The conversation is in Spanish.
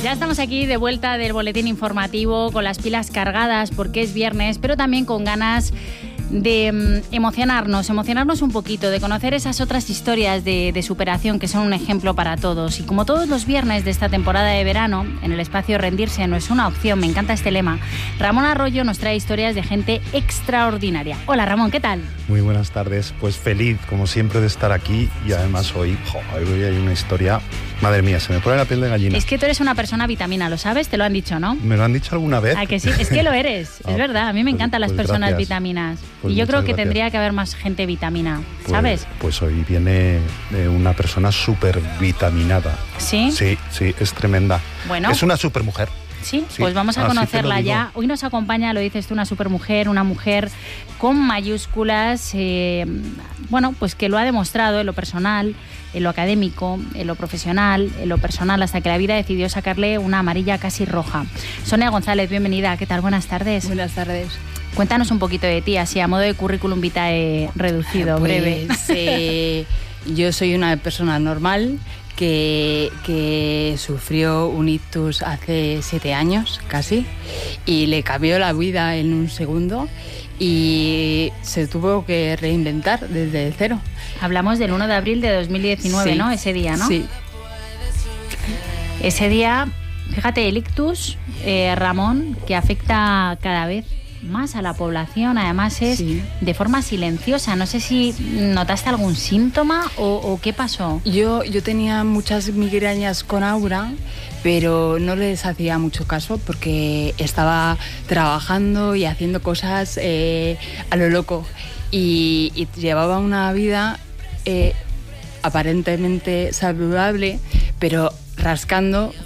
Ya estamos aquí de vuelta del boletín informativo con las pilas cargadas porque es viernes, pero también con ganas de emocionarnos un poquito, de conocer esas otras historias de superación que son un ejemplo para todos. Y como todos los viernes de esta temporada de verano, en el espacio Rendirse no es una opción, me encanta este lema, Ramón Arroyo nos trae historias de gente extraordinaria. Hola Ramón, ¿qué tal? Muy buenas tardes, pues feliz como siempre de estar aquí y además hoy hay una historia, madre mía, se me pone la piel de gallina. Es que tú eres una persona vitamina, ¿lo sabes? Te lo han dicho, ¿no? ¿Me lo han dicho alguna vez? ¿A que sí? Es que lo eres, es verdad, a mí me encantan las personas gracias. vitaminas. Pues y yo creo que gracias. tendría que haber más gente vitamina, ¿sabes? Pues hoy viene una persona súper vitaminada. ¿Sí? Sí, es tremenda. Bueno. Es una supermujer. Sí, pues vamos a conocerla ya. Hoy nos acompaña, lo dices tú, una supermujer, una mujer con mayúsculas, pues que lo ha demostrado en lo personal, en lo académico, en lo profesional, en lo personal, hasta que la vida decidió sacarle una amarilla casi roja. Sonia González, bienvenida. ¿Qué tal? Buenas tardes. Buenas tardes. Cuéntanos un poquito de ti, así a modo de currículum vitae reducido, breve. Yo soy una persona normal que sufrió un ictus hace 7 años, casi, y le cambió la vida en un segundo y se tuvo que reinventar desde cero. Hablamos del 1 de abril de 2019, sí. ¿No? Ese día, ¿no? Sí. Ese día, fíjate, el ictus, Ramón, que afecta cada vez más a la población, además es de forma silenciosa. No sé si notaste algún síntoma o qué pasó. Yo tenía muchas migrañas con Aura, pero no les hacía mucho caso porque estaba trabajando y haciendo cosas a lo loco y llevaba una vida aparentemente saludable, pero rascando